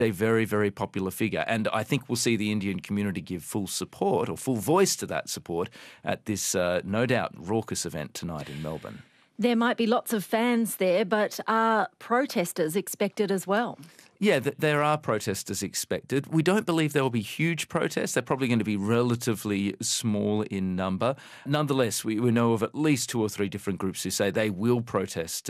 a very, very popular figure. And I think we'll see the Indian community give full support or full voice to that support at this, no doubt, raucous event tonight in Melbourne. There might be lots of fans there, but are protesters expected as well? Yeah, there are protesters expected. We don't believe there will be huge protests. They're probably going to be relatively small in number. Nonetheless, we know of at least 2 or 3 different groups who say they will protest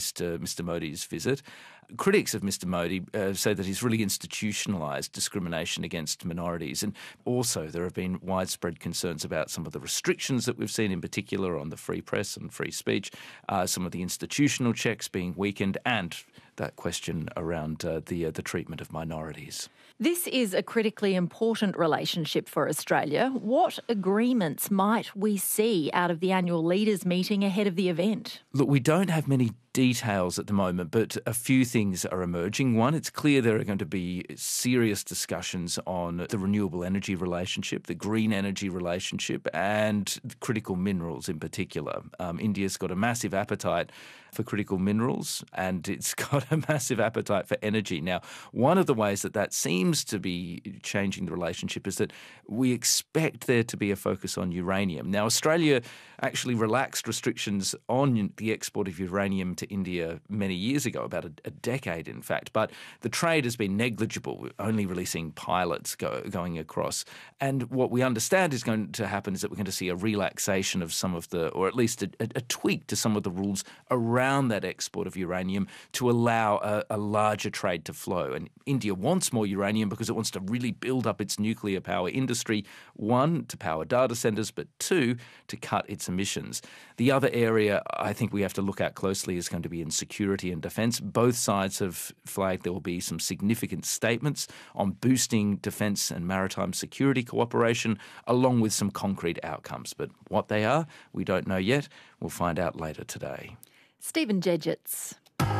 Mr. Modi's visit. Critics of Mr. Modi say that he's really institutionalised discrimination against minorities. And also there have been widespread concerns about some of the restrictions that we've seen, in particular on the free press and free speech, some of the institutional checks being weakened, and that question around the treatment of minorities. This is a critically important relationship for Australia. What agreements might we see out of the annual leaders meeting ahead of the event? Look, we don't have many details at the moment, but a few things are emerging. One, it's clear there are going to be serious discussions on the renewable energy relationship, the green energy relationship, and critical minerals in particular. India's got a massive appetite for critical minerals, and it's got a massive appetite for energy. Now, one of the ways that seems to be changing the relationship is that we expect there to be a focus on uranium. Now, Australia actually relaxed restrictions on the export of uranium to India many years ago, about a decade in fact, but the trade has been negligible, only releasing pilots going across. And what we understand is going to happen is that we're going to see a relaxation of some of the, or at least a tweak to some of the rules around that export of uranium to allow a larger trade to flow. And India wants more uranium because it wants to really build up its nuclear power industry, 1, to power data centres, but 2, to cut its emissions. The other area I think we have to look at closely is going to be in security and defence. Both sides have flagged there will be some significant statements on boosting defence and maritime security cooperation, along with some concrete outcomes. But what they are, we don't know yet. We'll find out later today. Stephen Jedgetts.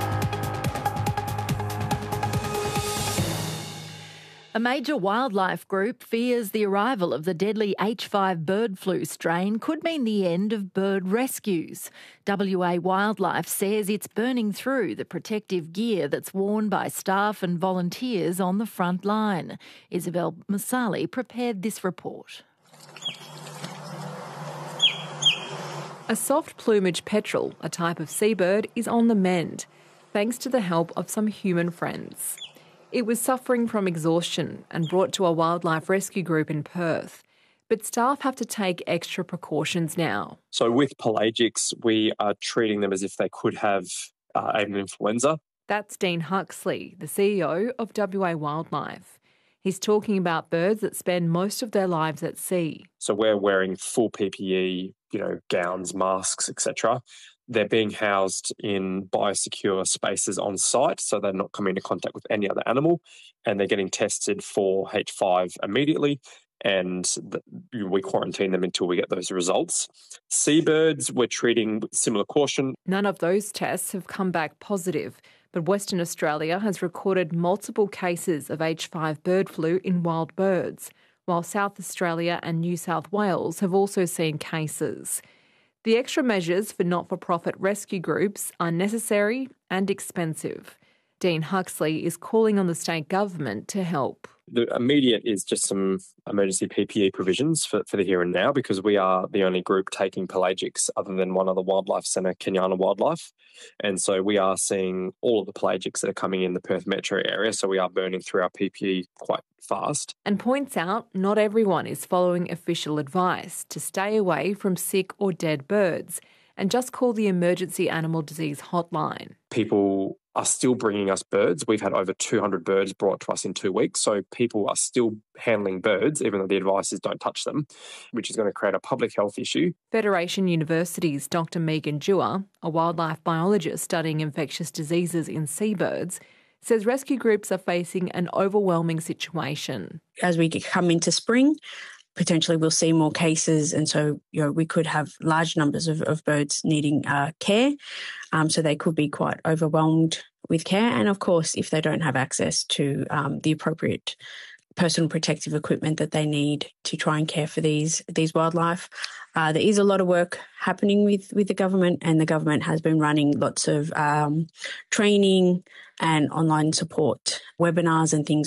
A major wildlife group fears the arrival of the deadly H5 bird flu strain could mean the end of bird rescues. WA Wildlife says it's burning through the protective gear that's worn by staff and volunteers on the front line. Isabel Masali prepared this report. A soft plumage petrel, a type of seabird, is on the mend, thanks to the help of some human friends. It was suffering from exhaustion and brought to a wildlife rescue group in Perth. But staff have to take extra precautions now. So with pelagics, we are treating them as if they could have avian influenza. That's Dean Huxley, the CEO of WA Wildlife. He's talking about birds that spend most of their lives at sea. So we're wearing full PPE, gowns, masks, etc. They're being housed in biosecure spaces on site, so they're not coming into contact with any other animal, and they're getting tested for H5 immediately, and we quarantine them until we get those results. Seabirds, we're treating with similar caution. None of those tests have come back positive, but Western Australia has recorded multiple cases of H5 bird flu in wild birds, while South Australia and New South Wales have also seen cases. The extra measures for not-for-profit rescue groups are necessary and expensive. Dean Huxley is calling on the state government to help. The immediate is just some emergency PPE provisions for the here and now, because we are the only group taking pelagics other than one other wildlife centre, Kenyana Wildlife. And so we are seeing all of the pelagics that are coming in the Perth metro area, so we are burning through our PPE quite fast. And points out not everyone is following official advice to stay away from sick or dead birds and just call the Emergency Animal Disease Hotline. People are still bringing us birds. We've had over 200 birds brought to us in 2 weeks. So people are still handling birds, even though the advice is don't touch them, which is going to create a public health issue. Federation University's Dr. Megan Dewar, a wildlife biologist studying infectious diseases in seabirds, says rescue groups are facing an overwhelming situation. As we come into spring, potentially we'll see more cases, and so we could have large numbers of birds needing care, so they could be quite overwhelmed with care. And of course, if they don't have access to the appropriate personal protective equipment that they need to try and care for these wildlife. There is a lot of work happening with the government, and the government has been running lots of training and online support webinars and things